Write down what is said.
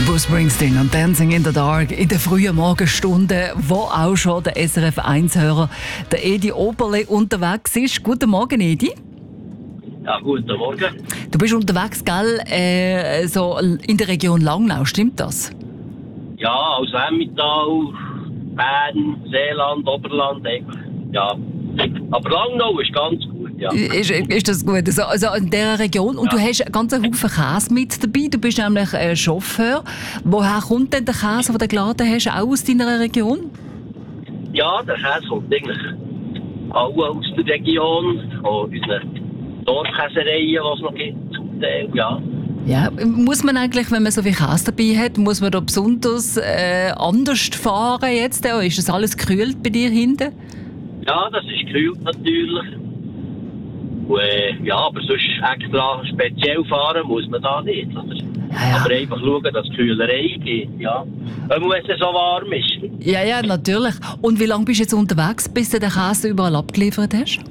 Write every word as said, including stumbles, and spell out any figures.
Bruce Springsteen und Dancing in the Dark in der frühen Morgenstunde, wo auch schon der S R F eins Hörer, der Edi Oberle, unterwegs ist. Guten Morgen, Edi. Ja, guten Morgen. Du bist unterwegs, gell, äh, so in der Region Langnau, stimmt das? Ja, aus Emmental, Bern, Seeland, Oberland, einfach. Ja. Aber Langnau ist ganz gut, ja. Ist, ist das gut? Also, also in dieser Region. Und Ja. du hast einen ganzen Haufen Käse mit dabei. Du bist nämlich äh, Chauffeur. Woher kommt denn der Käse, den du geladen hast? Auch aus deiner Region? Ja, der Käse kommt eigentlich alle aus der Region, von unseren Dorfkäsereien, die es noch gibt, zum Teil, ja. Ja, muss man eigentlich, wenn man so viel Käse dabei hat, muss man da besonders äh, anders fahren jetzt? Oder ist das alles gekühlt bei dir hinten? Ja, das ist gekühlt natürlich. Und, äh, ja, aber sonst extra speziell fahren muss man da nicht. Oder? Ja, ja. Aber einfach schauen, dass die Kühlerei geht, ja. Wenn es so warm ist. Ja, ja, natürlich. Und wie lange bist du jetzt unterwegs, bis du den Käse überall abgeliefert hast?